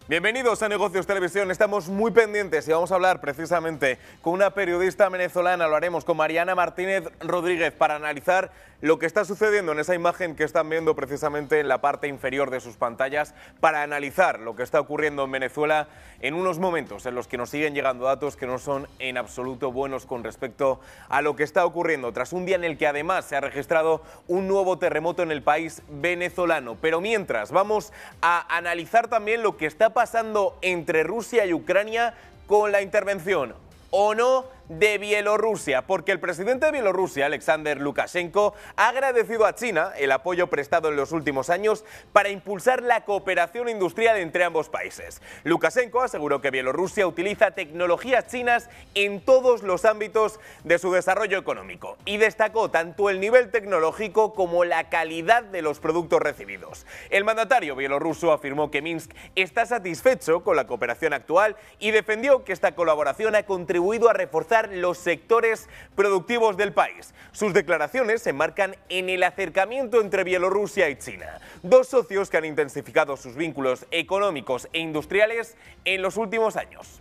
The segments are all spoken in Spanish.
Bienvenidos a Negocios Televisión. Estamos muy pendientes y vamos a hablar precisamente con una periodista venezolana. Lo haremos con Mariana Martínez Rodríguez para analizar lo que está sucediendo en esa imagen que están viendo precisamente en la parte inferior de sus pantallas, para analizar lo que está ocurriendo en Venezuela en unos momentos en los que nos siguen llegando datos que no son en absoluto buenos con respecto a lo que está ocurriendo, tras un día en el que además se ha registrado un nuevo terremoto en el país venezolano. Pero mientras, vamos a analizar también lo que está pasando entre Rusia y Ucrania con la intervención o no de Bielorrusia, porque el presidente de Bielorrusia, Alexander Lukashenko, ha agradecido a China el apoyo prestado en los últimos años para impulsar la cooperación industrial entre ambos países. Lukashenko aseguró que Bielorrusia utiliza tecnologías chinas en todos los ámbitos de su desarrollo económico y destacó tanto el nivel tecnológico como la calidad de los productos recibidos. El mandatario bielorruso afirmó que Minsk está satisfecho con la cooperación actual y defendió que esta colaboración ha contribuido a reforzar los sectores productivos del país. Sus declaraciones se enmarcan en el acercamiento entre Bielorrusia y China, dos socios que han intensificado sus vínculos económicos e industriales en los últimos años.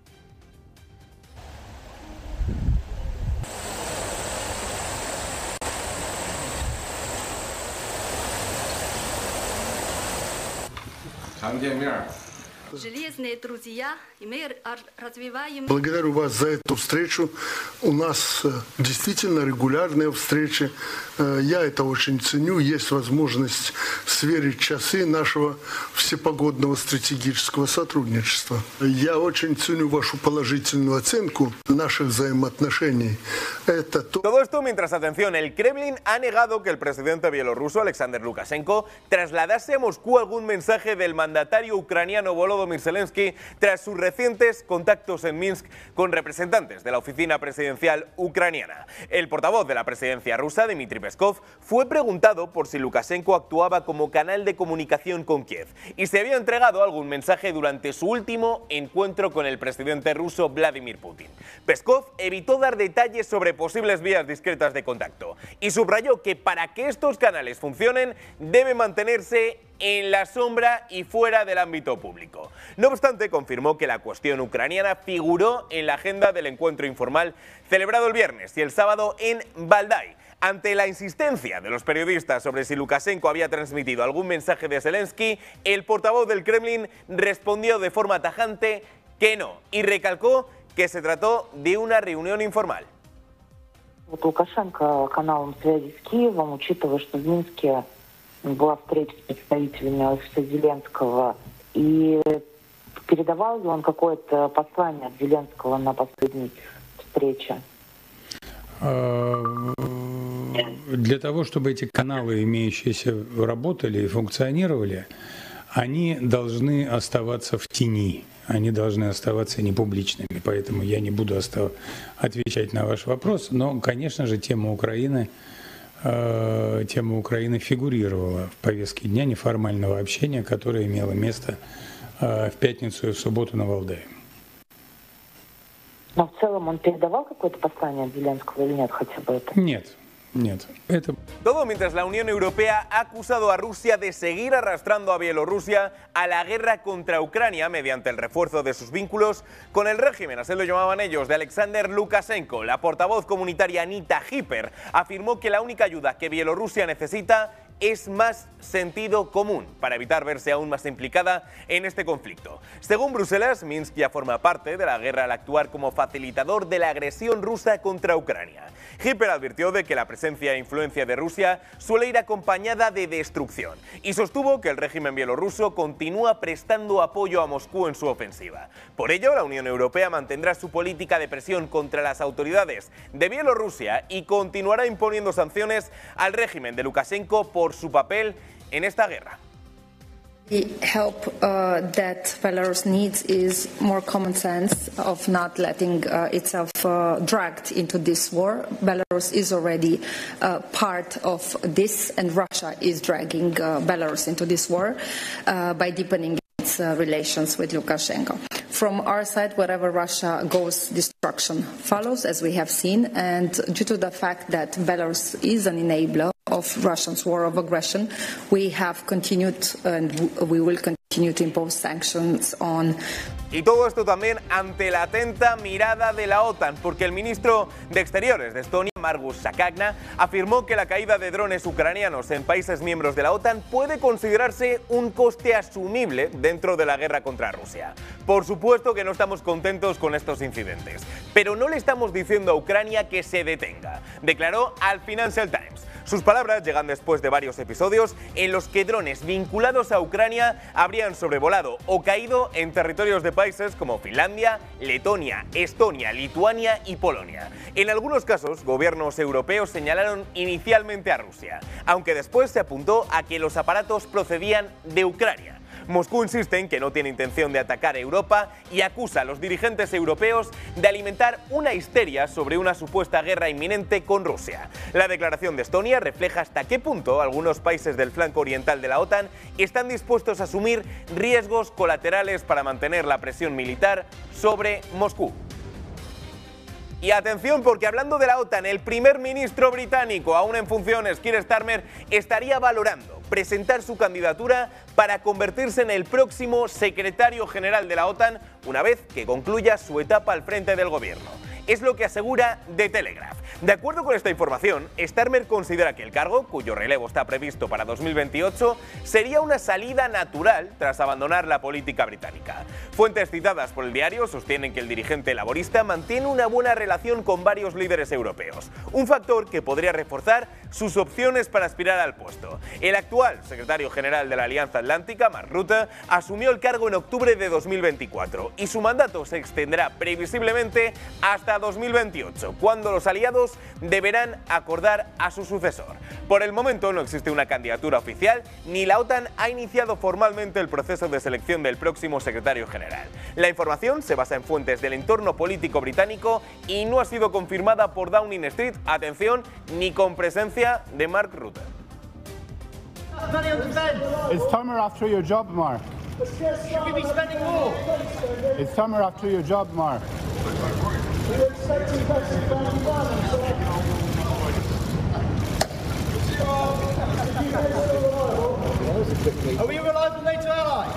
Благодарю вас за эту встречу. У нас действительно регулярные встречи. Я это очень ценю. Есть возможность сверить часы нашего всепогодного стратегического сотрудничества. Я очень ценю вашу положительную оценку наших взаимоотношений. Todo esto mientras, atención, el Kremlin ha negado que el presidente bielorruso, Alexander Lukashenko, trasladase a Moscú algún mensaje del mandatario ucraniano Volodymyr Zelensky tras sus recientes contactos en Minsk con representantes de la oficina presidencial ucraniana. El portavoz de la presidencia rusa, Dmitry Peskov, fue preguntado por si Lukashenko actuaba como canal de comunicación con Kiev y se había entregado algún mensaje durante su último encuentro con el presidente ruso Vladimir Putin. Peskov evitó dar detalles sobre posibles vías discretas de contacto y subrayó que para que estos canales funcionen debe mantenerse en la sombra y fuera del ámbito público. No obstante, confirmó que la cuestión ucraniana figuró en la agenda del encuentro informal celebrado el viernes y el sábado en Valdai. Ante la insistencia de los periodistas sobre si Lukashenko había transmitido algún mensaje de Zelensky, el portavoz del Kremlin respondió de forma tajante que no y recalcó que se trató de una reunión informal. Лукашенко каналом связи с Киевом, учитывая, что в Минске была встреча с представителями офиса Зеленского, и передавал ли он какое-то послание от Зеленского на последней встрече? Для того, чтобы эти каналы, имеющиеся, работали и функционировали, они должны оставаться в тени, они должны оставаться непубличными. Поэтому я не буду отвечать на ваш вопрос, но, конечно же, тема Украины фигурировала в повестке дня неформального общения, которое имело место в пятницу и в субботу на Валдае. Но в целом он передавал какое-то послание от Зеленского или нет хотя бы это? Нет. Todo mientras la Unión Europea ha acusado a Rusia de seguir arrastrando a Bielorrusia a la guerra contra Ucrania mediante el refuerzo de sus vínculos con el régimen, así lo llamaban ellos, de Alexander Lukashenko. La portavoz comunitaria Anita Hipper afirmó que la única ayuda que Bielorrusia necesita es más sentido común para evitar verse aún más implicada en este conflicto. Según Bruselas, Minsk ya forma parte de la guerra al actuar como facilitador de la agresión rusa contra Ucrania. Hipper advirtió de que la presencia e influencia de Rusia suele ir acompañada de destrucción y sostuvo que el régimen bielorruso continúa prestando apoyo a Moscú en su ofensiva. Por ello, la Unión Europea mantendrá su política de presión contra las autoridades de Bielorrusia y continuará imponiendo sanciones al régimen de Lukashenko por su papel en esta guerra. The help that Belarus needs is more common sense of not letting itself dragged into this war. Belarus is already part of this, and Russia is dragging Belarus into this war by deepening its relations with Lukashenko. From our side, wherever Russia goes, destruction follows, as we have seen, and due to the fact that Belarus is an enabler of Russia's war of aggression, we have continued and we will continue continue to impose sanctions on. Y todo esto también ante la atenta mirada de la OTAN, porque el ministro de Exteriores de Estonia, Margus Šakagna, afirmó que la caída de drones ucranianos en países miembros de la OTAN puede considerarse un coste asumible dentro de la guerra contra Rusia. Por supuesto que no estamos contentos con estos incidentes, pero no le estamos diciendo a Ucrania que se detenga, declaró al Financial Times. Sus palabras llegan después de varios episodios en los que drones vinculados a Ucrania habrían sobrevolado o caído en territorios de países como Finlandia, Letonia, Estonia, Lituania y Polonia. En algunos casos, gobiernos europeos señalaron inicialmente a Rusia, aunque después se apuntó a que los aparatos procedían de Ucrania. Moscú insiste en que no tiene intención de atacar a Europa y acusa a los dirigentes europeos de alimentar una histeria sobre una supuesta guerra inminente con Rusia. La declaración de Estonia refleja hasta qué punto algunos países del flanco oriental de la OTAN están dispuestos a asumir riesgos colaterales para mantener la presión militar sobre Moscú. Y atención, porque hablando de la OTAN, el primer ministro británico, aún en funciones, Keir Starmer, estaría valorando presentar su candidatura para convertirse en el próximo secretario general de la OTAN una vez que concluya su etapa al frente del gobierno. Es lo que asegura The Telegraph. De acuerdo con esta información, Starmer considera que el cargo, cuyo relevo está previsto para 2028, sería una salida natural tras abandonar la política británica. Fuentes citadas por el diario sostienen que el dirigente laborista mantiene una buena relación con varios líderes europeos, un factor que podría reforzar sus opciones para aspirar al puesto. El actual secretario general de la Alianza Atlántica, Mark Rutte, asumió el cargo en octubre de 2024 y su mandato se extenderá previsiblemente hasta 2028, cuando los aliados deberán acordar a su sucesor. Por el momento no existe una candidatura oficial, ni la OTAN ha iniciado formalmente el proceso de selección del próximo secretario general. La información se basa en fuentes del entorno político británico y no ha sido confirmada por Downing Street, atención, ni con presencia de Mark Rutte. Is Tomer after your job, Mark? Should we be spending more? Is Tomer after your job, Mark? Are we a reliable NATO ally?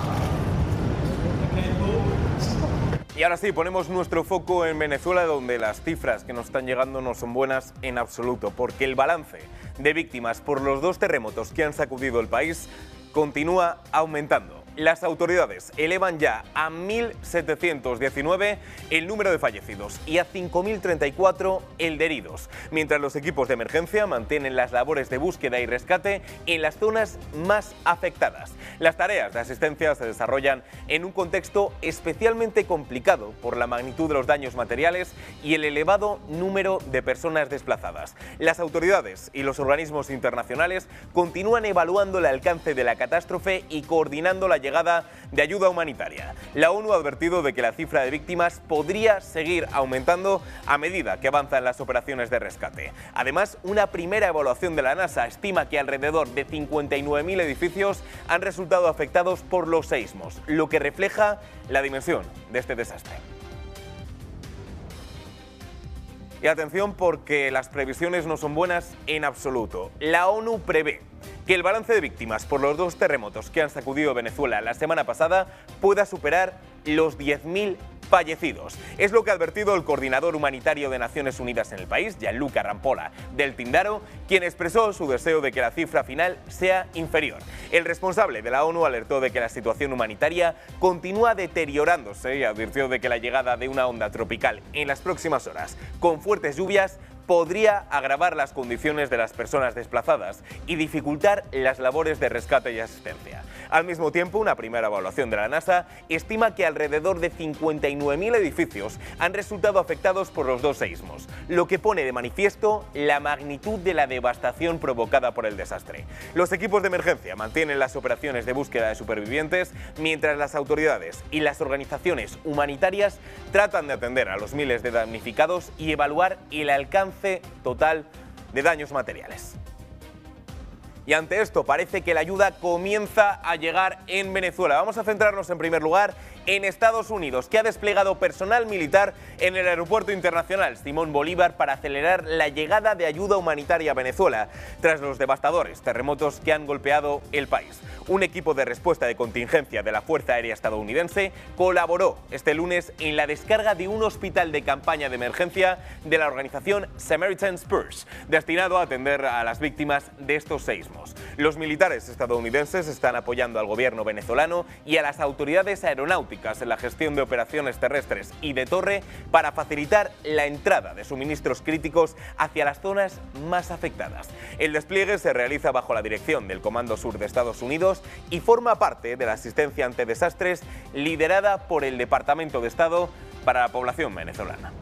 Y ahora sí, ponemos nuestro foco en Venezuela, donde las cifras que nos están llegando no son buenas en absoluto, porque el balance de víctimas por los dos terremotos que han sacudido el país continúa aumentando. Las autoridades elevan ya a 1.719 el número de fallecidos y a 5.034 el de heridos, mientras los equipos de emergencia mantienen las labores de búsqueda y rescate en las zonas más afectadas. Las tareas de asistencia se desarrollan en un contexto especialmente complicado por la magnitud de los daños materiales y el elevado número de personas desplazadas. Las autoridades y los organismos internacionales continúan evaluando el alcance de la catástrofe y coordinando la llegada de ayuda humanitaria. La ONU ha advertido de que la cifra de víctimas podría seguir aumentando a medida que avanzan las operaciones de rescate. Además, una primera evaluación de la NASA estima que alrededor de 59.000 edificios han resultado afectados por los seísmos, lo que refleja la dimensión de este desastre. Y atención, porque las previsiones no son buenas en absoluto. La ONU prevé que el balance de víctimas por los dos terremotos que han sacudido Venezuela la semana pasada pueda superar los 10.000 fallecidos. Es lo que ha advertido el coordinador humanitario de Naciones Unidas en el país, Gianluca Rampolla del Tindaro, quien expresó su deseo de que la cifra final sea inferior. El responsable de la ONU alertó de que la situación humanitaria continúa deteriorándose y advirtió de que la llegada de una onda tropical en las próximas horas, con fuertes lluvias, podría agravar las condiciones de las personas desplazadas y dificultar las labores de rescate y asistencia. Al mismo tiempo, una primera evaluación de la NASA estima que alrededor de 59.000 edificios han resultado afectados por los dos seísmos, lo que pone de manifiesto la magnitud de la devastación provocada por el desastre. Los equipos de emergencia mantienen las operaciones de búsqueda de supervivientes, mientras las autoridades y las organizaciones humanitarias tratan de atender a los miles de damnificados y evaluar el alcance total de daños materiales. y ante esto parece que la ayuda comienza a llegar en Venezuela. Vamos a centrarnos en primer lugar en Estados Unidos, que ha desplegado personal militar en el aeropuerto internacional Simón Bolívar para acelerar la llegada de ayuda humanitaria a Venezuela, tras los devastadores terremotos que han golpeado el país. Un equipo de respuesta de contingencia de la Fuerza Aérea estadounidense colaboró este lunes en la descarga de un hospital de campaña de emergencia de la organización Samaritan Purse, destinado a atender a las víctimas de estos seísmos. Los militares estadounidenses están apoyando al gobierno venezolano y a las autoridades aeronáuticas en la gestión de operaciones terrestres y de torre para facilitar la entrada de suministros críticos hacia las zonas más afectadas. El despliegue se realiza bajo la dirección del Comando Sur de Estados Unidos y forma parte de la asistencia ante desastres liderada por el Departamento de Estado para la población venezolana.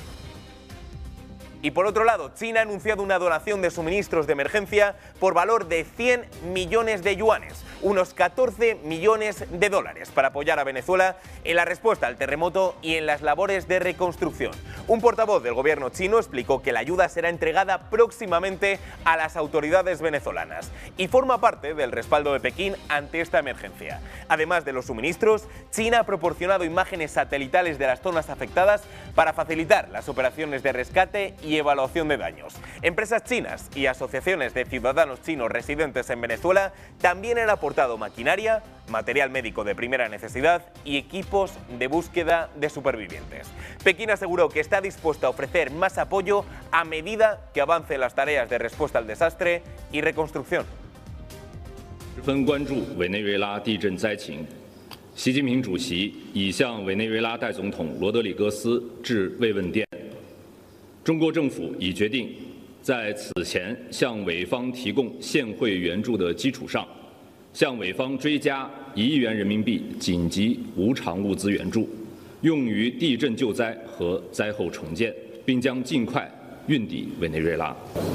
Y por otro lado, China ha anunciado una donación de suministros de emergencia por valor de 100 millones de yuanes, unos 14 millones de dólares, para apoyar a Venezuela en la respuesta al terremoto y en las labores de reconstrucción. Un portavoz del gobierno chino explicó que la ayuda será entregada próximamente a las autoridades venezolanas y forma parte del respaldo de Pekín ante esta emergencia. Además de los suministros, China ha proporcionado imágenes satelitales de las zonas afectadas para facilitar las operaciones de rescate y evaluación de daños. Empresas chinas y asociaciones de ciudadanos chinos residentes en Venezuela también han aportado maquinaria, material médico de primera necesidad y equipos de búsqueda de supervivientes. Pekín aseguró que está dispuesto a ofrecer más apoyo a medida que avancen las tareas de respuesta al desastre y reconstrucción. 十分关注委内瑞拉地震灾情，习近平主席已向委内瑞拉代总统罗德里戈斯致慰问电。中国政府已决定，在此前向委方提供现汇援助的基础上，向委方追加1亿元人民币紧急无偿物资援助，用于地震救灾和灾后重建，并将尽快运抵委内瑞拉。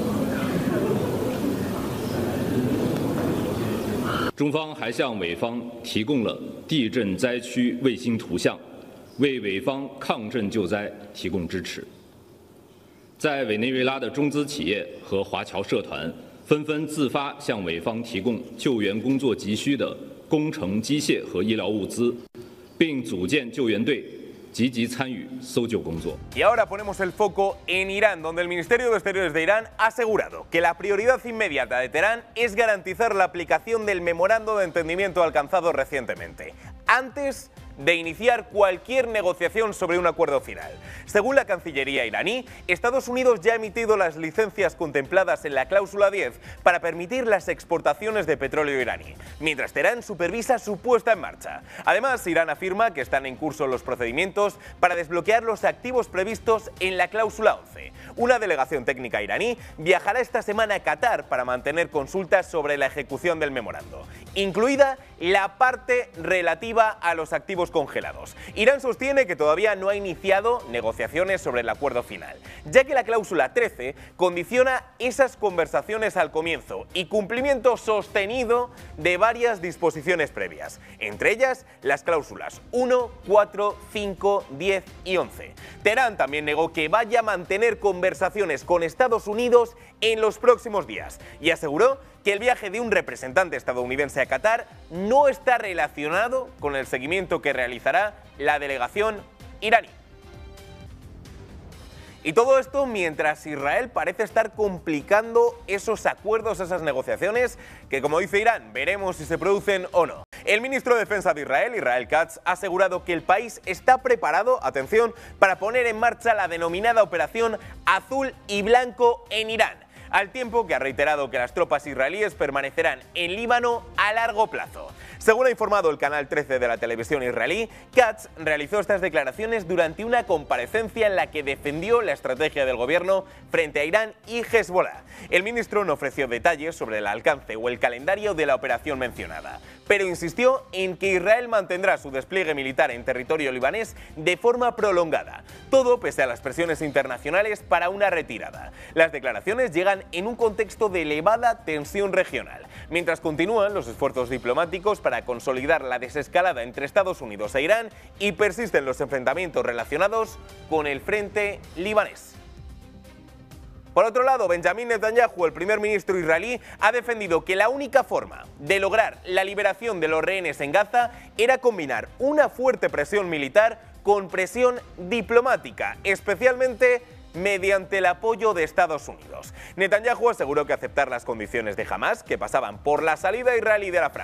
中方还向委方提供了地震灾区卫星图像，为委方抗震救灾提供支持。在委内瑞拉的中资企业和华侨社团纷纷自发向委方提供救援工作急需的工程机械和医疗物资，并组建救援队，积极参与搜救工作。 Y ahora ponemos el foco en Irán, donde el Ministerio de Exteriores de Irán ha asegurado que la prioridad inmediata de Teherán es garantizar la aplicación del memorando de entendimiento alcanzado recientemente, antes de iniciar cualquier negociación sobre un acuerdo final. Según la Cancillería iraní, Estados Unidos ya ha emitido las licencias contempladas en la cláusula 10 para permitir las exportaciones de petróleo iraní, mientras Teherán supervisa su puesta en marcha. Además, Irán afirma que están en curso los procedimientos para desbloquear los activos previstos en la cláusula 11. Una delegación técnica iraní viajará esta semana a Qatar para mantener consultas sobre la ejecución del memorando, incluida la parte relativa a los activos congelados. Irán sostiene que todavía no ha iniciado negociaciones sobre el acuerdo final, ya que la cláusula 13 condiciona esas conversaciones al comienzo y cumplimiento sostenido de varias disposiciones previas, entre ellas las cláusulas 1, 4, 5, 10 y 11. Teherán también negó que vaya a mantener conversaciones con Estados Unidos en los próximos días y aseguró que el viaje de un representante estadounidense a Qatar no está relacionado con el seguimiento que realizará la delegación iraní. Y todo esto mientras Israel parece estar complicando esos acuerdos, esas negociaciones, que como dice Irán, veremos si se producen o no. El ministro de Defensa de Israel, Israel Katz, ha asegurado que el país está preparado, atención, para poner en marcha la denominada Operación Azul y Blanco en Irán, al tiempo que ha reiterado que las tropas israelíes permanecerán en Líbano a largo plazo. Según ha informado el canal 13 de la televisión israelí, Katz realizó estas declaraciones durante una comparecencia en la que defendió la estrategia del gobierno frente a Irán y Hezbollah. El ministro no ofreció detalles sobre el alcance o el calendario de la operación mencionada, pero insistió en que Israel mantendrá su despliegue militar en territorio libanés de forma prolongada, todo pese a las presiones internacionales para una retirada. Las declaraciones llegan en un contexto de elevada tensión regional, mientras continúan los esfuerzos diplomáticos para consolidar la desescalada entre Estados Unidos e Irán y persisten los enfrentamientos relacionados con el frente libanés. Por otro lado, Benjamin Netanyahu, el primer ministro israelí, ha defendido que la única forma de lograr la liberación de los rehenes en Gaza era combinar una fuerte presión militar con presión diplomática, especialmente mediante el apoyo de Estados Unidos. Netanyahu aseguró que aceptar las condiciones de Hamás, que pasaban por la salida israelí de la franja